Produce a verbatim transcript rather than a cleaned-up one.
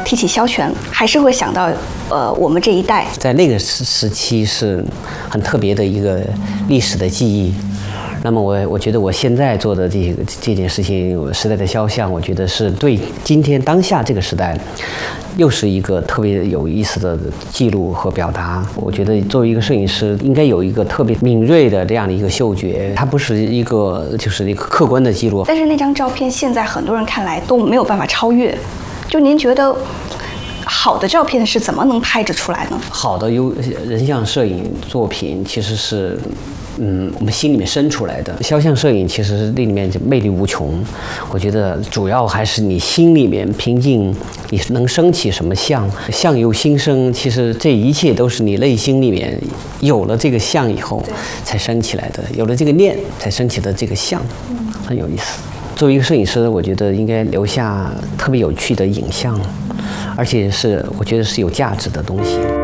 提起萧全，还是会想到，呃，我们这一代。 在那个时时期是很特别的一个历史的记忆。那么我我觉得我现在做的这个这件事情，时代的肖像，我觉得是对今天当下这个时代，又是一个特别有意思的记录和表达。我觉得作为一个摄影师，应该有一个特别敏锐的这样的一个嗅觉，它不是一个就是一个客观的记录。 但是那张照片现在很多人看来都没有办法超越，就您觉得？好的照片是怎么能拍着出来呢？ 好的优人像摄影作品其实是，嗯，我们心里面生出来的。肖像摄影其实是那里面魅力无穷。我觉得主要还是你心里面平静，你能升起什么相，相由心生。其实这一切都是你内心里面有了这个相以后才升起来的，有了这个念才升起的这个相，很有意思。作为一个摄影师，我觉得应该留下特别有趣的影像。而且是我觉得是有价值的东西。